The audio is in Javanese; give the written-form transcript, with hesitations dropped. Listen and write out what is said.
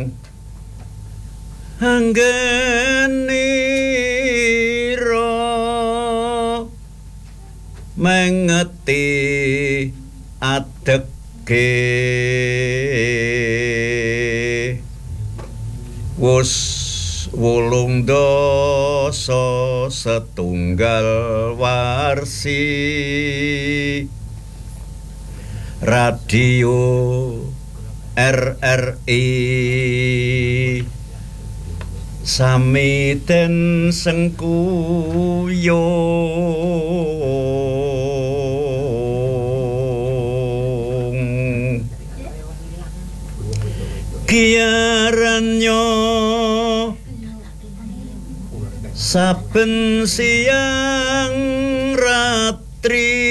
anggenira mengeti adege wus 8 warsi Radio RRI sami den sengkuyung kiarannya saben siang ratri